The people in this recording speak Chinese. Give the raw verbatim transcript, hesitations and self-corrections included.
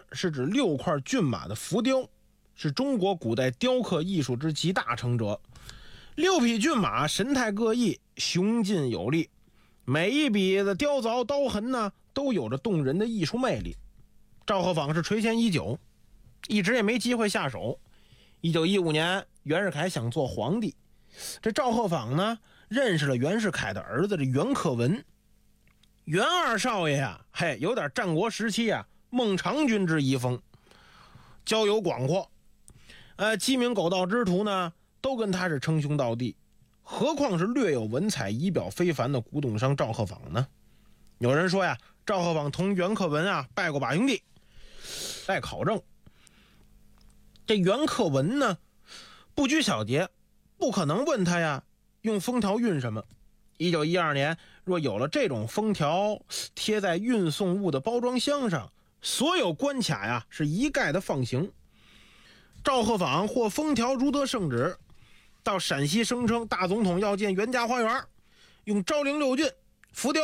是指六块骏马的浮雕，是中国古代雕刻艺术之集大成者。六匹骏马神态各异，雄劲有力，每一笔的雕凿刀痕呢，都有着动人的艺术魅力。赵鹤舫是垂涎已久，一直也没机会下手。一九一五年，袁世凯想做皇帝，这赵鹤舫呢，认识了袁世凯的儿子这袁克文。袁二少爷呀、啊，嘿，有点战国时期啊孟尝君之遗风，交友广阔，呃，鸡鸣狗盗之徒呢，都跟他是称兄道弟，何况是略有文采、仪表非凡的古董商赵鹤舫呢？有人说呀，赵鹤舫同袁克文啊拜过把兄弟。待考证，这袁克文呢，不拘小节，不可能问他呀用封条运什么。一九一二年，若有了这种封条贴在运送物的包装箱上，所有关卡呀是一概的放行。赵鹤舫获封条如得圣旨，到陕西声称大总统要见袁家花园，用昭陵六郡浮雕